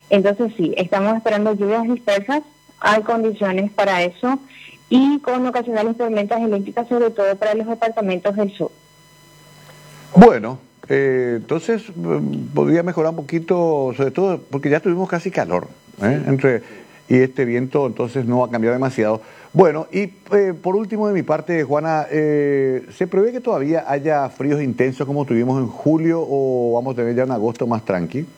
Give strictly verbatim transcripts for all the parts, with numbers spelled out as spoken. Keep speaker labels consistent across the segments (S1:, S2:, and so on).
S1: Entonces sí, estamos esperando lluvias dispersas, hay condiciones para eso, y con ocasionales tormentas eléctricas, sobre todo para los departamentos del sur.
S2: Bueno, eh, entonces podría mejorar un poquito, sobre todo porque ya tuvimos casi calor, ¿eh?
S1: Sí.
S2: Entre, y este viento entonces no va a cambiar demasiado. Bueno, y eh, por último de mi parte, Juana, eh, ¿se prevé que todavía haya fríos intensos como tuvimos en julio o vamos a tener ya un agosto más tranqui?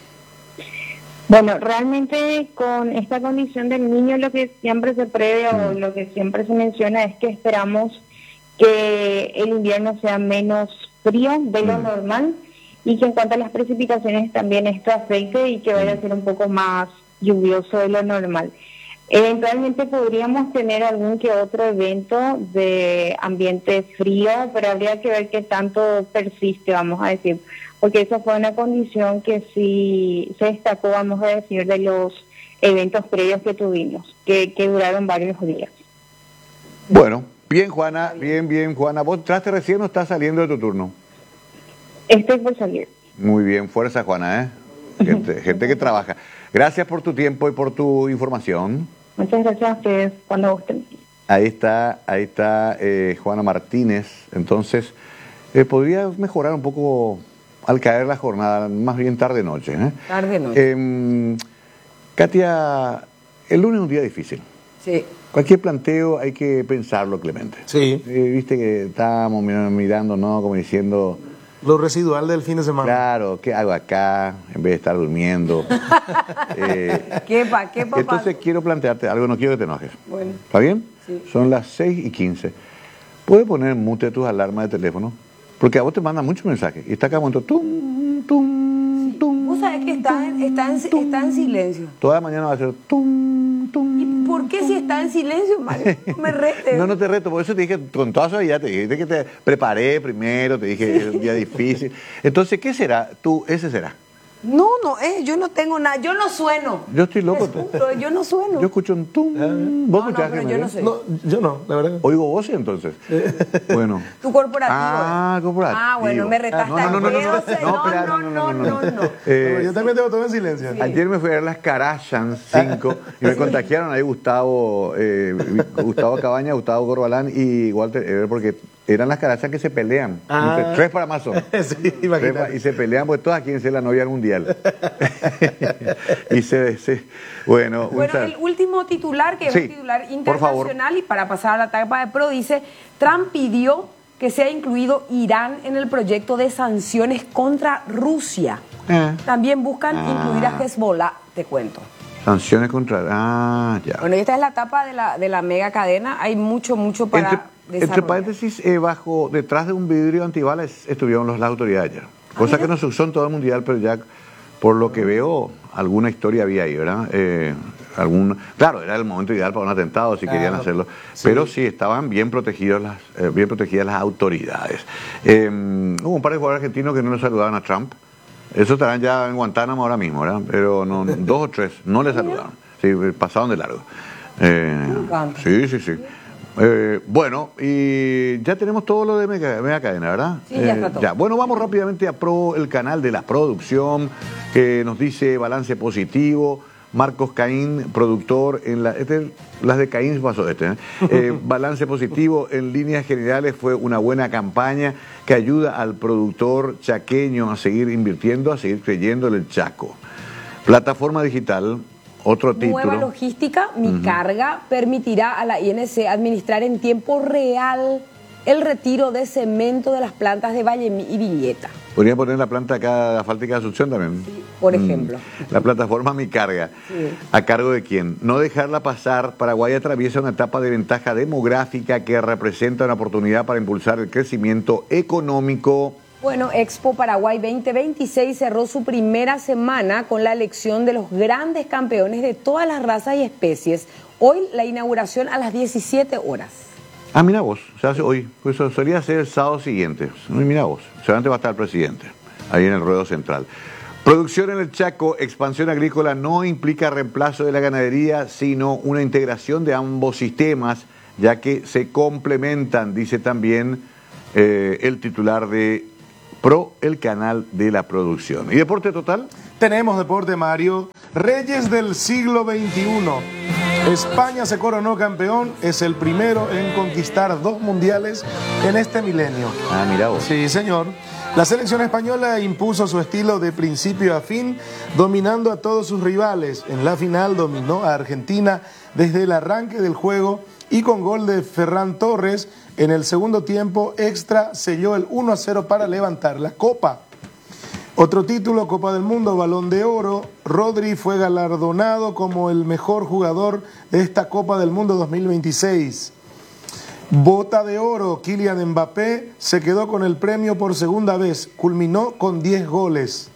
S1: Bueno, realmente con esta condición del niño lo que siempre se prevé mm. o lo que siempre se menciona es que esperamos que el invierno sea menos frío de lo mm. normal y que en cuanto a las precipitaciones también esto afecte y que vaya a ser un poco más lluvioso de lo normal. Eventualmente podríamos tener algún que otro evento de ambiente frío, pero habría que ver qué tanto persiste, vamos a decir, porque esa fue una condición que sí se destacó, vamos a decir, de los eventos previos que tuvimos, que, que duraron varios días.
S2: Bueno, bien Juana, bien, bien Juana. ¿Vos entraste recién o estás saliendo de tu turno?
S1: Estoy por salir.
S2: Muy bien, fuerza Juana, ¿eh? Gente, gente que trabaja. Gracias por tu tiempo y por tu información.
S1: Muchas gracias a ustedes, cuando gusten.
S2: Ahí está, ahí está eh, Juana Martínez. Entonces, eh, podría mejorar un poco al caer la jornada, más bien tarde-noche. ¿eh?
S3: Tarde-noche.
S2: Eh, Katia, el lunes es un día difícil.
S3: Sí.
S2: Cualquier planteo hay que pensarlo, Clemente.
S4: Sí.
S2: Eh, Viste que estábamos mirando, ¿no? Como diciendo...
S4: Lo residual del fin de semana.
S2: Claro, ¿qué hago acá en vez de estar durmiendo? eh,
S3: ¿Qué, pa, qué papá?
S2: Entonces quiero plantearte algo, no quiero que te enojes.
S3: Bueno.
S2: ¿Está bien?
S3: Sí.
S2: Son las seis y quince. ¿Puedes poner en mute tus alarmas de teléfono? Porque a vos te mandan muchos mensajes. Y está acá un momento, tum, tum,
S3: Sí.
S2: tum.
S3: Vos sabés que está en, está en,
S2: tum,
S3: está en silencio.
S2: Toda la mañana va a ser tum, tum.
S3: ¿Y por qué si está en silencio, Mario? No me rete.
S2: No, no te reto, por eso te dije, con toda suavidad, te dije que te preparé primero, te dije, es un día difícil. Entonces, ¿qué será? Tú, ese será.
S3: No, no, eh, yo no tengo nada, yo no sueno.
S2: Yo estoy loco.
S3: Les juro, yo no sueno.
S2: Yo escucho un tum. ¿Vos
S3: No,
S2: escuchás?
S3: no, pero yo no sé.
S4: No, yo no, la verdad.
S2: Oigo voces entonces. Bueno.
S3: Tu corporativo.
S2: Ah, corporativo.
S3: Ah, bueno, me retaste.
S2: No, no, no, no, no, no,
S3: no, no, no, no, no.
S2: Eh,
S4: Yo también tengo todo en silencio.
S3: Sí.
S2: Ayer me fui a ver las Kardashians cinco y me contagiaron ahí Gustavo, eh, Gustavo Cabaña, Gustavo Corbalán y Walter Ever, porque eran las Kardashians que se pelean.
S4: Ah.
S2: Entre- tres para más son.
S4: Sí,
S2: Tres
S4: imagínate.
S2: pa- y se pelean, pues todas quieren ser la novia mundial. y se, se- bueno, un
S3: Bueno,
S2: sal-
S3: el último titular, que es
S2: Sí,
S3: un titular
S2: por favor.
S3: internacional, y para pasar a la etapa de Pro, dice, Trump pidió que sea incluido Irán en el proyecto de sanciones contra Rusia.
S2: Eh.
S3: También buscan
S2: Ah.
S3: incluir a Hezbollah, te cuento.
S2: sanciones contra... Ah, ya.
S3: Bueno, esta es la etapa de la, de la mega cadena, hay mucho, mucho para
S2: Entre, entre
S3: desarrollar.
S2: paréntesis, eh, bajo, detrás de un vidrio antibalas estuvieron los, las autoridades ayer. Cosa que no se usó en todo el mundial, pero ya por lo que veo, alguna historia había ahí, ¿verdad? Eh, algún, claro, era el momento ideal para un atentado, si
S4: Claro,
S2: querían hacerlo.
S4: sí.
S2: Pero sí, estaban bien protegidos las, eh, bien protegidas las autoridades. Eh, hubo un par de jugadores argentinos que no le saludaban a Trump. Esos estarán ya en Guantánamo ahora mismo, ¿verdad? Pero no, dos o tres no le saludaron. Sí, pasaron de largo. Eh,
S3: encanta.
S2: sí, sí, sí. Eh, bueno, y ya tenemos todo lo de Mega, Mega Cadena, ¿verdad?
S3: Sí, ya está todo.
S2: Ya. Bueno, vamos rápidamente a Pro, el canal de la producción, que nos dice balance positivo. Marcos Caín, productor, en la, este, las de Caín pasó este, ¿eh? Eh, balance positivo, en líneas generales fue una buena campaña que ayuda al productor chaqueño a seguir invirtiendo, a seguir creyendo en el Chaco. Plataforma digital, otro título.
S3: Nueva logística, Mi Carga, permitirá a la I N C administrar en tiempo real el retiro de cemento de las plantas de Vallemí y Villeta.
S2: Podría poner la planta acá asfáltica de Asunción también.
S3: Por ejemplo.
S2: La plataforma Mi Carga.
S3: Sí.
S2: ¿A cargo de quién? No dejarla pasar. Paraguay atraviesa una etapa de ventaja demográfica que representa una oportunidad para impulsar el crecimiento económico.
S3: Bueno, Expo Paraguay veinte veintiséis cerró su primera semana con la elección de los grandes campeones de todas las razas y especies. Hoy la inauguración a las diecisiete horas.
S2: Ah, mira vos, se hace hoy. Pues eso solía ser el sábado siguiente. Mira vos, seguramente va a estar el presidente, ahí en el ruedo central. Producción en el Chaco, expansión agrícola no implica reemplazo de la ganadería, sino una integración de ambos sistemas, ya que se complementan, dice también eh, el titular de Pro, el canal de la producción. ¿Y deporte total?
S4: Tenemos deporte, Mario. Reyes del siglo veintiuno. España se coronó campeón, es el primero en conquistar dos mundiales en este milenio.
S2: Ah, mira vos.
S4: Sí, señor. La selección española impuso su estilo de principio a fin, dominando a todos sus rivales. En la final dominó a Argentina desde el arranque del juego y con gol de Ferran Torres en el segundo tiempo extra selló el uno a cero para levantar la copa. Otro título, Copa del Mundo, Balón de Oro. Rodri fue galardonado como el mejor jugador de esta Copa del Mundo dos mil veintiséis. Bota de Oro, Kylian Mbappé se quedó con el premio por segunda vez, culminó con diez goles.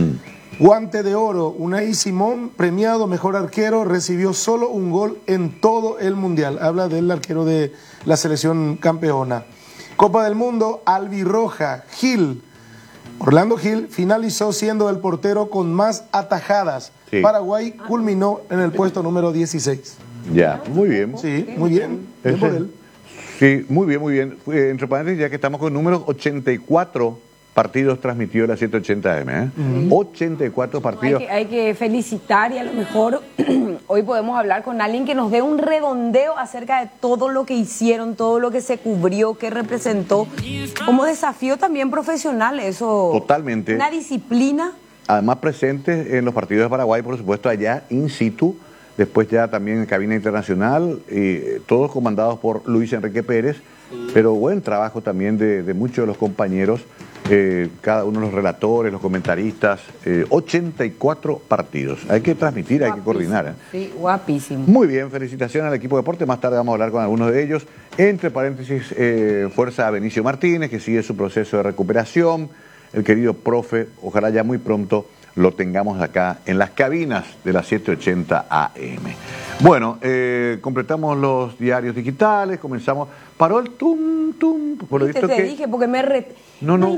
S4: Mm. Guante de Oro, Unai Simón, premiado mejor arquero, recibió solo un gol en todo el Mundial. Habla del arquero de la selección campeona. Copa del Mundo, albirroja, Gil. Orlando Gil finalizó siendo el portero con más atajadas. Sí. Paraguay culminó en el puesto número dieciséis.
S2: Ya, muy bien.
S4: Sí, muy bien. bien por él.
S2: Sí, muy bien, muy bien. Eh, entre paréntesis, ya que estamos con números, ochenta y cuatro partidos transmitió la setecientos ochenta eme. ¿eh? Uh-huh. ochenta y cuatro partidos.
S3: Hay que, hay que felicitar y a lo mejor hoy podemos hablar con alguien que nos dé un redondeo acerca de todo lo que hicieron, todo lo que se cubrió, que representó como desafío también profesional. Eso.
S2: Totalmente.
S3: Una disciplina.
S2: Además presentes en los partidos de Paraguay, por supuesto, allá in situ. Después ya también en cabina internacional, y todos comandados por Luis Enrique Pérez, pero buen trabajo también de, de muchos de los compañeros, eh, cada uno de los relatores, los comentaristas, eh, ochenta y cuatro partidos. Hay que transmitir, guapísimo, hay que coordinar. ¿eh?
S3: Sí, guapísimo.
S2: Muy bien, felicitaciones al equipo de deporte, más tarde vamos a hablar con algunos de ellos. Entre paréntesis, eh, fuerza a Benicio Martínez, que sigue su proceso de recuperación, el querido profe, ojalá ya muy pronto lo tengamos acá en las cabinas de las setecientos ochenta A M. Bueno, eh, completamos los diarios digitales, comenzamos. Paró el tum, tum. Por lo visto
S3: te
S2: que...
S3: dije, porque me re...
S2: No, no.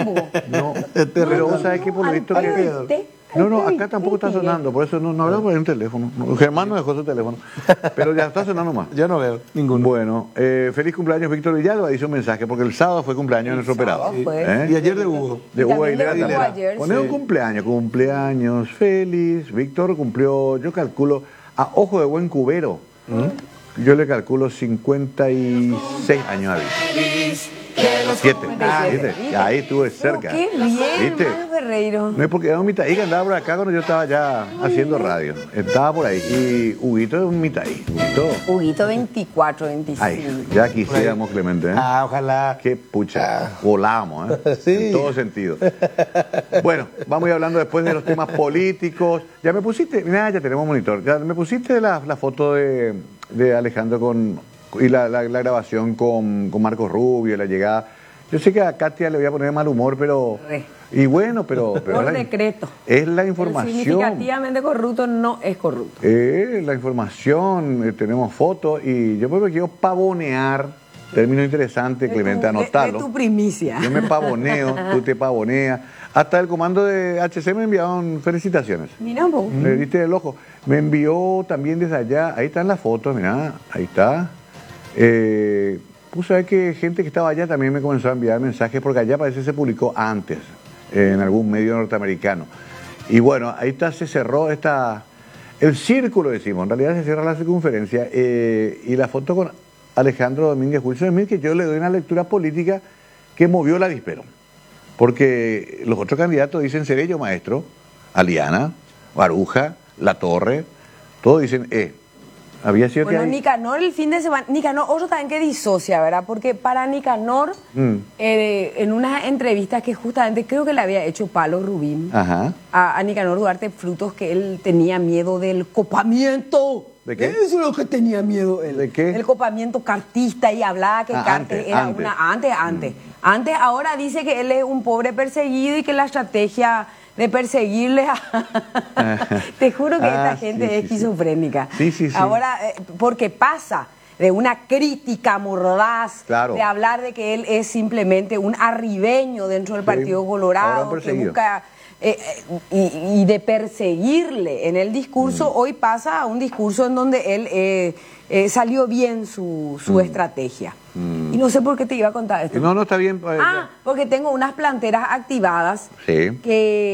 S3: No,
S2: pero vos sabés que por lo visto que... No, no, acá tampoco está sonando, por eso no, no hablamos por el teléfono. Germán no dejó su teléfono, pero ya está sonando más.
S4: Yo no veo ninguno.
S2: Bueno, eh, feliz cumpleaños Víctor Villalba, dice un mensaje, porque el sábado fue cumpleaños de nuestro operador.
S4: ¿Eh? Y ayer de Hugo.
S2: De Hugo Aguilera
S3: también.
S2: Poner un cumpleaños, cumpleaños feliz. Víctor cumplió, yo calculo, a ojo de buen cubero, ¿Mm? yo le calculo cincuenta y seis años a Víctor. Siete. Ah, ¿viste? Ahí estuve cerca.
S3: Oh, qué bien,
S2: ¿viste?
S3: Mario Ferreiro.
S2: No es porque era un mitaí que andaba por acá cuando yo estaba ya haciendo radio. Estaba por ahí. Y Huguito es un mitaí. Huguito.
S3: Huguito veinticuatro, veinticinco.
S2: Ay, ya quisiéramos, Clemente. ¿eh?
S4: Ah, ojalá.
S2: Qué pucha. Volamos, ¿eh?
S4: Sí.
S2: En todo sentido. Bueno, vamos a ir hablando después de los temas políticos. Ya me pusiste, mira, ya tenemos monitor. Ya me pusiste la, la foto de, de Alejandro con... y la, la, la grabación con, con Marcos Rubio, la llegada. Yo sé que a Katia le voy a poner mal humor, pero... Re. Y bueno, pero... pero
S3: Por
S2: la,
S3: decreto.
S2: Es la información.
S3: El significativamente corrupto no es corrupto.
S2: Eh, la información, eh, tenemos fotos y yo me quiero pavonear, término interesante, de Clemente, tu, anotalo.
S3: De, de tu primicia.
S2: Yo me pavoneo, tú te pavoneas. Hasta el comando de H C me enviaron felicitaciones.
S3: Mira vos.
S2: Me diste el ojo. Me envió también desde allá, ahí están las fotos, mira, ahí está. Eh, pues sabes que gente que estaba allá también me comenzó a enviar mensajes porque allá parece que se publicó antes eh, en algún medio norteamericano y bueno, ahí está, se cerró esta el círculo, decimos, en realidad se cierra la circunferencia eh, y la foto con Alejandro Domínguez Wilson Smith, que yo le doy una lectura política que movió la avispero, porque los otros candidatos dicen seré yo maestro, Aliana, Baruja, La Torre, todos dicen eh había sido
S3: bueno,
S2: que hay...
S3: Nicanor el fin de semana, Nicanor, otro también que disocia, ¿verdad? Porque para Nicanor, mm. eh, en unas entrevistas que justamente creo que le había hecho Palo Rubín,
S2: Ajá.
S3: A, a Nicanor Duarte Frutos, que él tenía miedo del copamiento.
S2: ¿De qué?
S3: Eso es lo que tenía miedo él.
S2: ¿De qué?
S3: El copamiento cartista y hablaba que
S2: ah,
S3: Carte
S2: antes,
S3: era
S2: antes.
S3: una... Antes, antes. Mm. Antes, ahora dice que él es un pobre perseguido y que la estrategia... de perseguirle a... Te juro que
S2: ah,
S3: esta gente
S2: sí,
S3: es
S2: sí,
S3: esquizofrénica.
S2: Sí, sí, sí.
S3: Ahora, eh, porque pasa de una crítica mordaz,
S2: claro.
S3: de hablar de que él es simplemente un arribeño dentro del Partido sí. Colorado, que busca... Eh, eh, y, y de perseguirle en el discurso, mm. hoy pasa a un discurso en donde él eh, eh, salió bien su, su mm. estrategia. Mm. Y no sé por qué te iba a contar esto.
S2: No, no está bien.
S3: Ah, porque tengo unas planteras activadas
S2: sí.
S3: que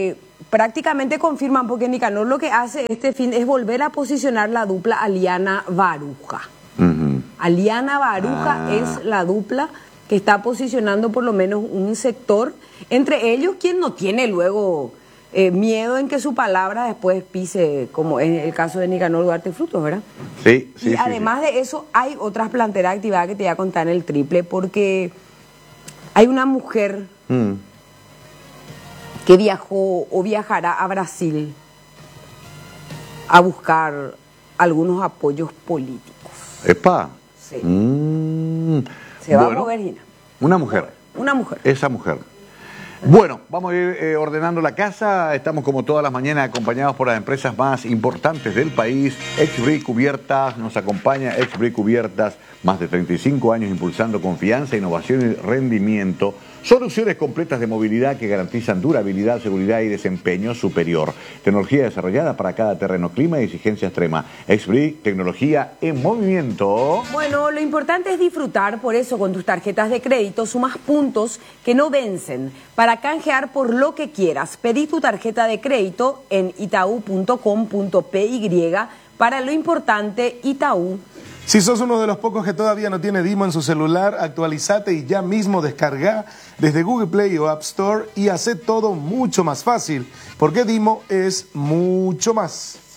S3: prácticamente confirman, porque Nicanor lo que hace este fin es volver a posicionar la dupla Aliana Baruja. Uh-huh. Aliana Baruja ah. es la dupla que está posicionando por lo menos un sector, entre ellos quien no tiene luego eh, miedo en que su palabra después pise, como en el caso de Nicanor Duarte Frutos, ¿verdad?
S2: Sí, sí.
S3: Y
S2: sí,
S3: además
S2: sí.
S3: de eso, hay otras planteras activadas que te voy a contar en el triple, porque hay una mujer mm. que viajó o viajará a Brasil a buscar algunos apoyos políticos.
S2: ¿Epa?
S3: Sí.
S2: Mm.
S3: Se va
S2: bueno,
S3: a mover, Gina.
S2: Una mujer.
S3: Una mujer.
S2: Esa mujer. Bueno, vamos a ir eh, ordenando la casa. Estamos como todas las mañanas acompañados por las empresas más importantes del país. Exbri Cubiertas nos acompaña. Exbri Cubiertas, más de treinta y cinco años impulsando confianza, innovación y rendimiento. Soluciones completas de movilidad que garantizan durabilidad, seguridad y desempeño superior. Tecnología desarrollada para cada terreno, clima y exigencia extrema. Exbri, tecnología en movimiento.
S3: Bueno, lo importante es disfrutar, por eso con tus tarjetas de crédito sumas puntos que no vencen para canjear por lo que quieras. Pedí tu tarjeta de crédito en itaú punto com punto p y. Para lo importante, Itaú.
S4: Si sos uno de los pocos que todavía no tiene Dimo en su celular, actualizate y ya mismo descarga desde Google Play o App Store y hace todo mucho más fácil, porque Dimo es mucho más.